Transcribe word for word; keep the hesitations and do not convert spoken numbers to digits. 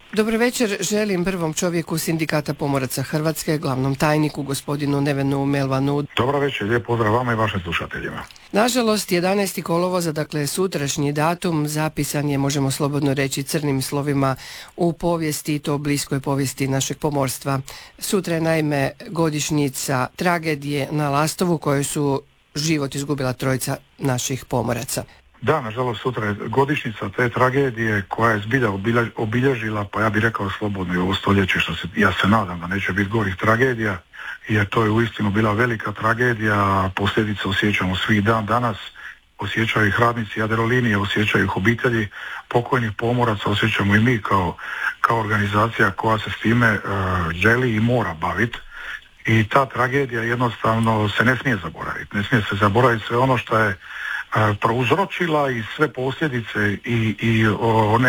Dobro večer, želim prvom čovjeku Sindikata pomoraca Hrvatske, glavnom tajniku gospodinu Nevenu Melvanu. Dobro večer, lijep pozdrav vama i vašim slušateljima. Nažalost, jedanaesti kolovoza, dakle sutrašnji datum, zapisan je, možemo slobodno reći, crnim slovima u povijesti, i to bliskoj povijesti našeg pomorstva. Sutra je naime godišnjica tragedije na Lastovu kojoj su život izgubila trojica naših pomoraca. Da, nažalost, sutra je godišnjica te tragedije koja je zbilja obilježila, pa ja bih rekao slobodno, i ovo stoljeće, što se, ja se nadam da neće biti gorih tragedija, jer to je uistinu bila velika tragedija, posljedice osjećamo svi dan danas, osjećaju ih radnici Jadrolinije, osjećaju ih obitelji pokojnih pomoraca, osjećamo i mi kao, kao organizacija koja se s time uh, želi i mora baviti. I ta tragedija jednostavno se ne smije zaboraviti. Ne smije se zaboraviti sve ono što je prouzročila i sve posljedice i, i one